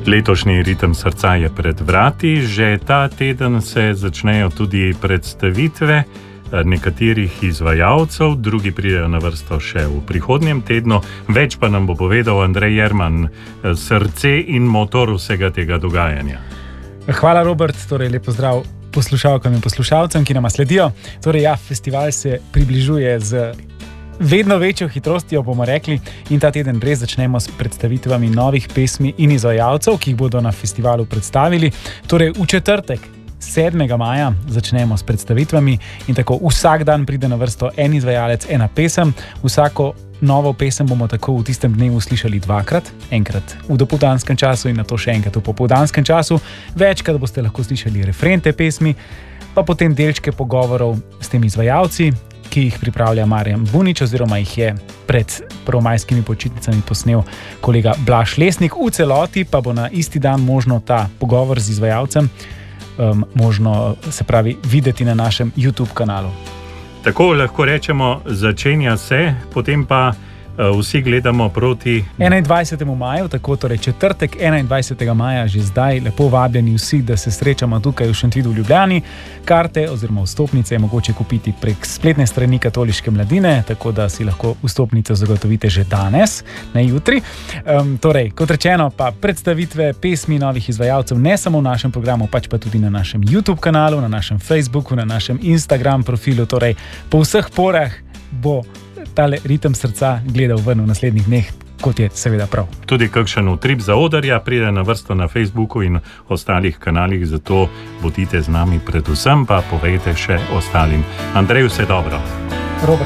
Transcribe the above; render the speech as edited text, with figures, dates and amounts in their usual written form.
Letošnji Ritem srca je pred vrati, že ta teden se začnejo tudi predstavitve nekaterih izvajalcev, drugi pridejo na vrsto še v prihodnjem tednu. Več pa nam bo povedal Andrej Jerman, srce in motor vsega tega dogajanja. Hvala, Robert, torej lep pozdrav poslušalkam in poslušalcem, ki nama sledijo. Torej festival se približuje z vedno večjo hitrostjo, bomo rekli, in ta teden res začnemo s predstavitvami novih pesmi in izvajalcev, ki jih bodo na festivalu predstavili. Torej v četrtek, 7. maja, začnemo s predstavitvami in tako vsak dan pride na vrsto en izvajalec, ena pesem. Vsako novo pesem bomo tako v tistem dnevu slišali dvakrat, enkrat v dopoldanskem času in nato še enkrat v popoldanskem času. Večkrat boste lahko slišali refren te pesmi, pa potem delčke pogovorov s temi izvajalci, ki jih pripravlja Marjan Bunič, oziroma jih je pred prvomajskimi počitnicami posnel kolega Blaž Lesnik. V celoti pa bo na isti dan možno ta pogovor z izvajalcem možno, se pravi, videti na našem YouTube kanalu. Tako lahko rečemo, začenja se, potem pa vsi gledamo proti 21. maju, tako torej četrtek 21. maja, že zdaj lepo vabljeni vsi, da se srečamo tukaj v Šentvidu v Ljubljani. Karte oziroma vstopnice je mogoče kupiti prek spletne strani Katoliške mladine, tako da si lahko vstopnice zagotovite že danes, ne jutri. Torej, kot rečeno, pa predstavitve pesmi novih izvajalcev ne samo v našem programu, pač pa tudi na našem YouTube kanalu, na našem Facebooku, na našem Instagram profilu. Torej, po vseh porah bo tale Ritem srca gledal ven v naslednjih dneh, kot je seveda prav. Tudi kakšen utrip za Odarja pride na vrsto na Facebooku in ostalih kanalih, zato bodite z nami, predvsem pa povejte še ostalim. Andrej, vse dobro.